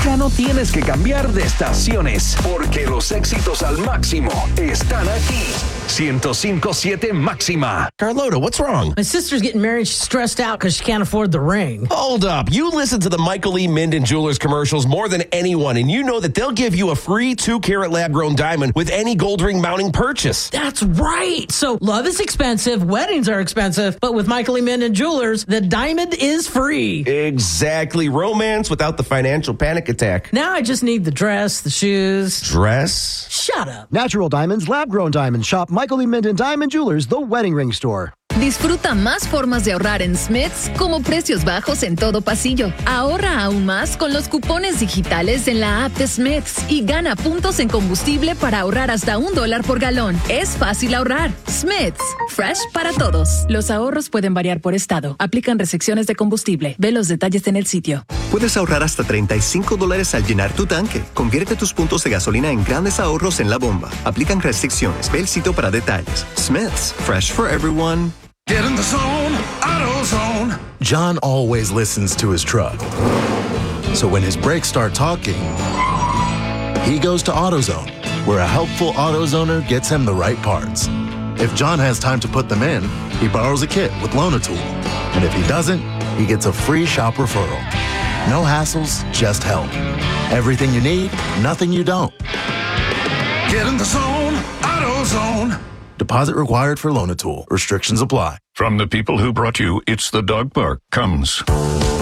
Ya no tienes que cambiar de estaciones, porque los éxitos al máximo están aquí. 105.7 Máxima. Carlota, what's wrong? My sister's getting married. She's stressed out because she can't afford the ring. Hold up. You listen to the Michael E. Minden Jewelers commercials more than anyone, and you know that they'll give you a free 2-carat lab-grown diamond with any gold ring mounting purchase. That's right. So love is expensive, weddings are expensive, but with Michael E. Minden Jewelers, the diamond is free. Exactly. Romance without the financial panic attack. Now I just need the dress, the shoes. Dress? Shut up. Natural diamonds, lab-grown diamonds. Shop Michael E. Minden Diamond Jewelers, the wedding ring store. Disfruta más formas de ahorrar en Smith's, como precios bajos en todo pasillo. Ahorra aún más con los cupones digitales en la app de Smith's y gana puntos en combustible para ahorrar hasta $1 por galón. Es fácil ahorrar. Smith's, fresh para todos. Los ahorros pueden variar por estado. Aplican restricciones de combustible. Ve los detalles en el sitio. Puedes ahorrar hasta $35 al llenar tu tanque. Convierte tus puntos de gasolina en grandes ahorros en la bomba. Aplican restricciones. Ve el sitio para detalles. Smith's, fresh for everyone. Get in the zone, AutoZone. John always listens to his truck. So when his brakes start talking, he goes to AutoZone, where a helpful AutoZoner gets him the right parts. If John has time to put them in, he borrows a kit with Loan-A-Tool. And if he doesn't, he gets a free shop referral. No hassles, just help. Everything you need, nothing you don't. Get in the zone, AutoZone. Deposit required for Loan-A-Tool. Restrictions apply. From the people who brought you It's the Dog Park comes